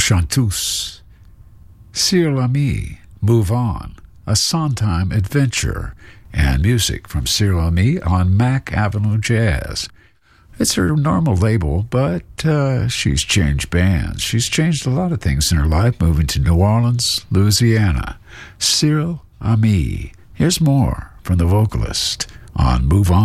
Chanteuse. Cyril Ami, Move On, a Sondheim adventure, and music from Cyril Ami on Mack Avenue Jazz. It's her normal label, but she's changed bands. She's changed a lot of things in her life, moving to New Orleans, Louisiana. Cyril Ami. Here's more from the vocalist on Move On.